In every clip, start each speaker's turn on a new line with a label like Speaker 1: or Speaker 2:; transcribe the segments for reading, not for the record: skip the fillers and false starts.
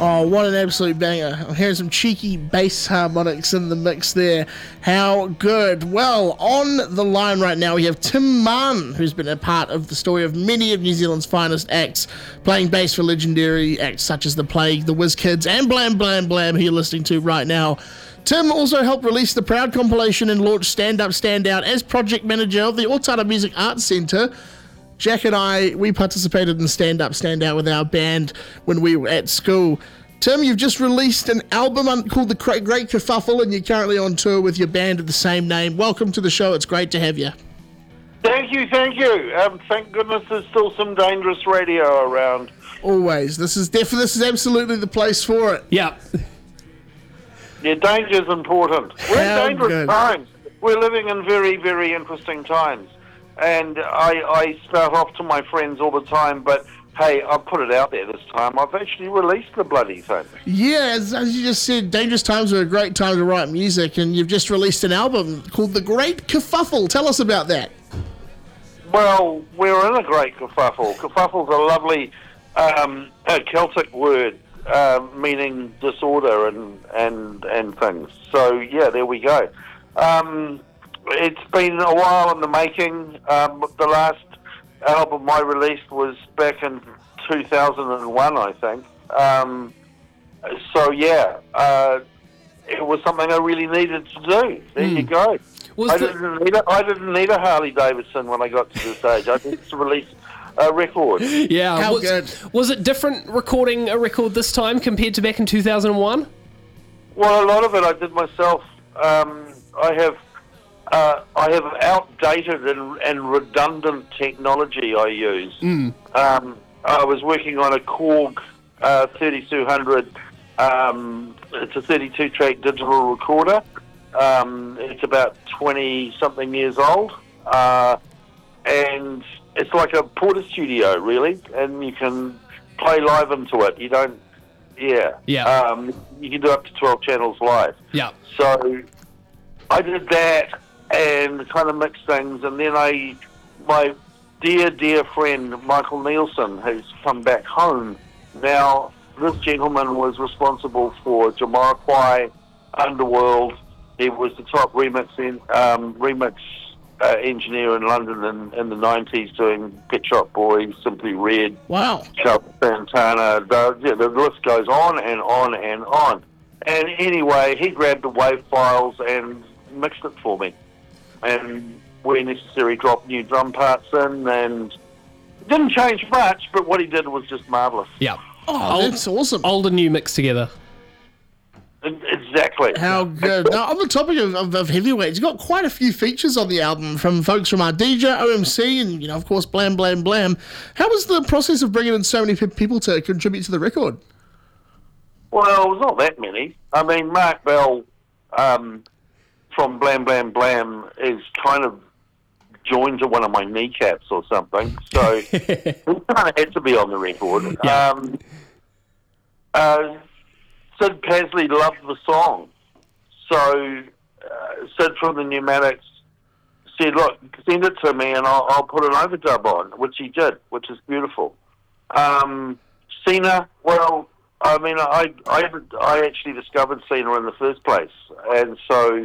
Speaker 1: Oh, what an absolute banger. I'm hearing some cheeky bass harmonics in the mix there. How good. Well, on the line right now we have Tim Mann, who's been a part of the story of many of New Zealand's finest acts, playing bass for legendary acts such as The Plague, The Whiz Kids, and Blam Blam Blam, who you're listening to right now. Tim also helped release the Proud compilation and launch Stand Up, Stand Out as project manager of the Otara Music Arts Centre. Jack and I, we participated in Stand Up, Stand Out with our band when we were at school. Tim, you've just released an album called The Great Kerfuffle, and you're currently on tour with your band of the same name. Welcome to the show. It's great to have you.
Speaker 2: Thank you. Thank goodness there's still some dangerous radio around.
Speaker 1: Always. This is absolutely the place for it.
Speaker 3: Yeah.
Speaker 2: Yeah, danger's important. We're in dangerous times. We're living in very, very interesting times. And I spout off to my friends all the time, but hey, I've put it out there this time. I've actually released the bloody thing.
Speaker 1: Yeah, as you just said, dangerous times are a great time to write music, and you've just released an album called The Great Kerfuffle. Tell us about that.
Speaker 2: Well, we're in a great kerfuffle. Kerfuffle's a lovely Celtic word meaning disorder and things. So, yeah, there we go. It's been a while in the making. The last album I released was back in 2001, I think. It was something I really needed to do. There you go. I didn't need a Harley Davidson when I got to this age. I needed to release a record.
Speaker 3: Yeah.
Speaker 1: How good.
Speaker 3: Was it different recording a record this time compared to back in 2001?
Speaker 2: Well, a lot of it I did myself. I have outdated and redundant technology I use. I was working on a Korg 3200. It's a 32-track digital recorder. It's about 20-something years old. And it's like a Porter studio, really. And you can play live into it. You don't... Yeah. You can do up to 12 channels live.
Speaker 3: Yeah.
Speaker 2: So I did that and kind of mixed things, and then my dear friend Michael Nielsen, who's come back home now. This gentleman was responsible for Jamiroquai, Underworld. He was the top remix engineer in London in the 90s, doing Pet Shop Boys, Simply Red,
Speaker 1: Wow,
Speaker 2: Charles Santana. The list goes on and on and on. And anyway, he grabbed the WAV files and mixed it for me, and where necessary dropped new drum parts in, and it didn't change much, but what he did was just marvellous.
Speaker 3: Yeah.
Speaker 1: Oh, that's awesome.
Speaker 3: Old and new mixed together.
Speaker 2: Exactly.
Speaker 1: How good. Now, on the topic of heavyweights, you've got quite a few features on the album from folks from Ardija, OMC, and, of course, Blam Blam Blam. How was the process of bringing in so many people to contribute to the record?
Speaker 2: Well, it was not that many. I mean, Mark Bell from Blam Blam Blam is kind of joined to one of my kneecaps or something, so he kind of had to be on the record.
Speaker 3: Yeah.
Speaker 2: Sid Pasley loved the song, so Sid from the Pneumatics said, look, send it to me and I'll put an overdub on, which he did, which is beautiful. Sina, well, I mean, I actually discovered Sina in the first place, and so,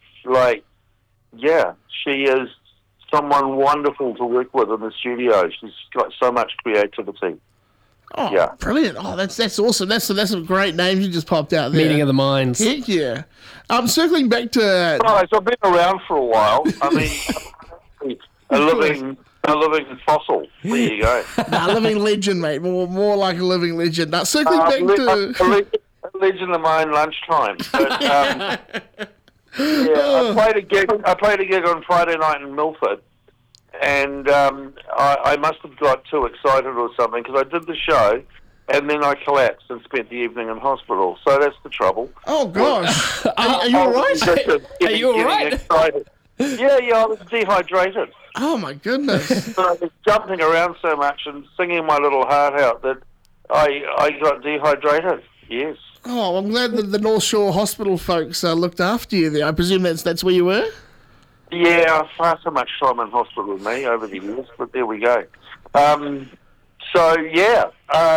Speaker 2: she is someone wonderful to work with in the studio. She's got so much creativity.
Speaker 1: Oh,
Speaker 2: yeah.
Speaker 1: Brilliant. Oh, that's awesome. That's some great names you just popped out there.
Speaker 3: Meeting of the minds.
Speaker 1: Heck yeah. Circling back to...
Speaker 2: Right, so I've been around for a while. I mean, a living fossil. There you go.
Speaker 1: Nah, living legend, mate. More like a living legend. Now, circling back to...
Speaker 2: A legend of my own lunchtime. But, I played a gig on Friday night in Milford, and I must have got too excited or something, because I did the show, and then I collapsed and spent the evening in hospital. So that's the trouble.
Speaker 1: Oh, gosh. Are you all right?
Speaker 3: Are you all right?
Speaker 2: Excited. Yeah, I was dehydrated.
Speaker 1: Oh, my goodness.
Speaker 2: So I was jumping around so much and singing my little heart out that I got dehydrated. Yes.
Speaker 1: Oh, I'm glad that the North Shore Hospital folks looked after you there. I presume that's where you were?
Speaker 2: Yeah, far too much time in hospital with me over the years, but there we go.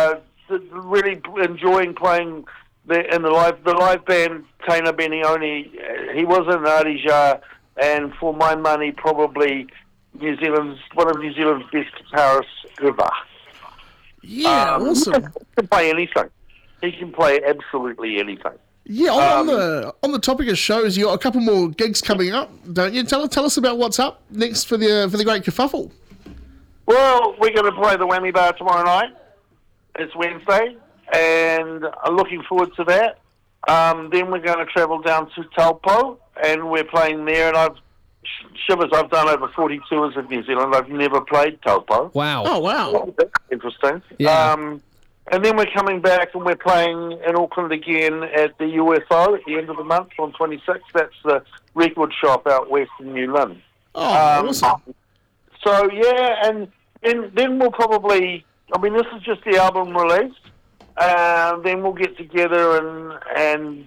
Speaker 2: really enjoying playing in the live band. Taina Benioni, he was in Adija, and for my money, probably one of New Zealand's best guitarists ever.
Speaker 1: Yeah, awesome.
Speaker 2: He can play anything. He can play absolutely anything.
Speaker 1: Yeah, on the topic of shows, you got a couple more gigs coming up, don't you? Tell us about what's up next for the Great Kerfuffle.
Speaker 2: Well, we're going to play the Whammy Bar tomorrow night. It's Wednesday, and I'm looking forward to that. Then we're going to travel down to Taupo, and we're playing there. And I've done over 40 tours of New Zealand. I've never played Taupo.
Speaker 3: Wow.
Speaker 1: Oh, wow.
Speaker 2: Interesting.
Speaker 3: Yeah.
Speaker 2: And then we're coming back and we're playing in Auckland again at the UFO at the end of the month on 26th. That's the record shop out west in New Lynn.
Speaker 1: Oh, awesome.
Speaker 2: So, yeah, and then we'll probably, this is just the album release. Then we'll get together and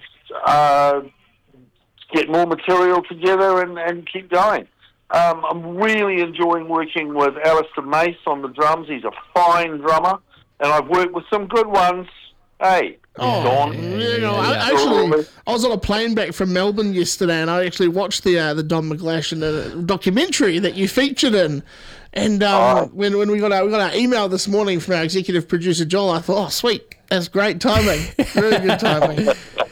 Speaker 2: get more material together and keep going. I'm really enjoying working with Alistair Mace on the drums. He's a fine drummer. And I've worked with some good ones. Hey, Dawn.
Speaker 1: I was on a plane back from Melbourne yesterday, and I actually watched the Don McGlashan documentary that you featured in. And when we got our email this morning from our executive producer Joel, I thought, oh, sweet, that's great timing, very good timing.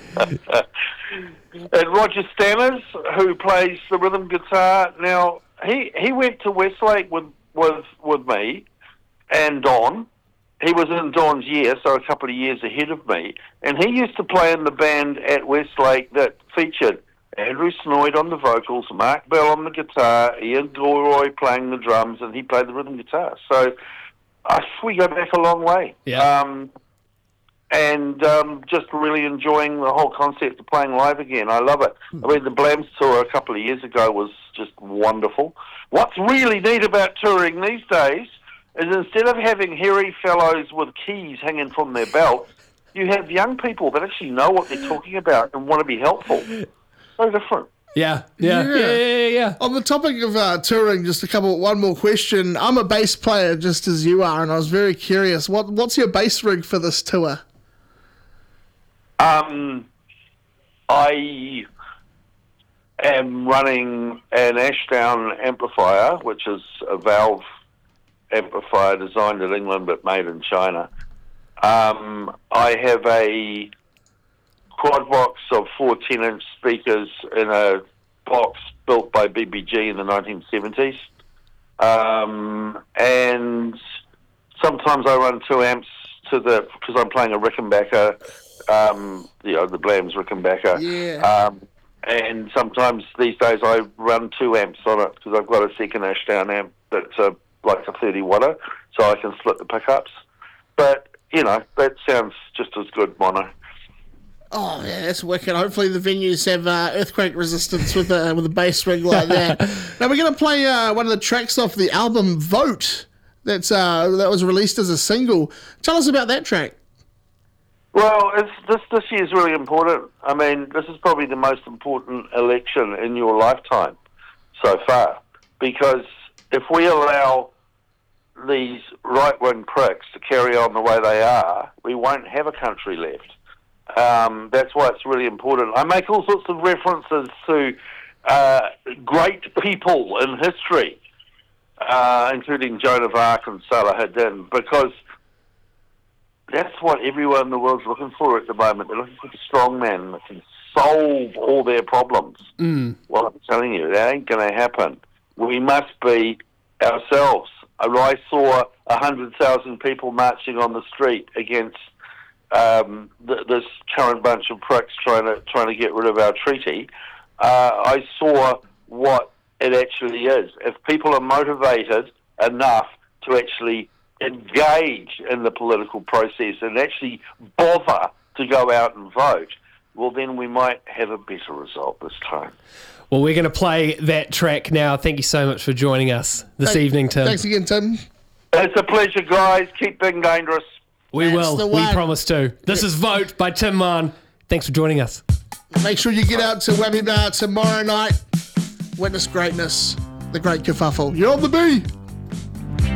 Speaker 2: And Roger Stanners, who plays the rhythm guitar, now he went to Westlake with me and Don. He was in Don's year, so a couple of years ahead of me, and he used to play in the band at Westlake that featured Andrew Snoid on the vocals, Mark Bell on the guitar, Ian Gilroy playing the drums, and he played the rhythm guitar. So we go back a long way.
Speaker 3: Yeah.
Speaker 2: Just really enjoying the whole concept of playing live again. I love it. The Blams tour a couple of years ago was just wonderful. What's really neat about touring these days is instead of having hairy fellows with keys hanging from their belts, you have young people that actually know what they're talking about and want to be helpful. So different.
Speaker 3: Yeah.
Speaker 1: On the topic of touring, just one more question. I'm a bass player just as you are, and I was very curious. What's your bass rig for this tour?
Speaker 2: I am running an Ashdown amplifier, which is a valve amplifier designed in England but made in China. I have a quad box of 4 10-inch speakers in a box built by BBG in the 1970s. And sometimes I run 2 amps because I'm playing a Rickenbacker, the Blams Rickenbacker.
Speaker 1: Yeah.
Speaker 2: And sometimes these days I run 2 amps on it because I've got a second Ashdown amp that's like a 30-watter, so I can split the pickups. But, that sounds just as good mono.
Speaker 1: Oh, yeah, that's wicked. Hopefully the venues have earthquake resistance with a bass rig like that. Now we're going to play one of the tracks off the album Vote that was released as a single. Tell us about that track.
Speaker 2: Well, this year is really important. This is probably the most important election in your lifetime so far, because if we allow these right-wing pricks to carry on the way they are, we won't have a country left. That's why it's really important. I make all sorts of references to great people in history, including Joan of Arc and Salahadin, because that's what everyone in the world's looking for at the moment. They're looking for a strong man that can solve all their problems. Well, I'm telling you, that ain't going to happen. We must be ourselves. I saw 100,000 people marching on the street against this current bunch of pricks trying to get rid of our treaty. I saw what it actually is. If people are motivated enough to actually engage in the political process and actually bother to go out and vote, well, then we might have a better result this time.
Speaker 3: Well, we're going to play that track now. Thank you so much for joining us this evening, Tim.
Speaker 1: Thanks again, Tim.
Speaker 2: It's a pleasure, guys. Keep being dangerous.
Speaker 3: We
Speaker 1: That's
Speaker 3: will.
Speaker 1: the
Speaker 3: We
Speaker 1: one.
Speaker 3: promise to. This is Vote by Tim Mann. Thanks for joining us.
Speaker 1: Make sure you get out to Whammy Bar tomorrow night. Witness greatness. The Great Kerfuffle. You're on the B.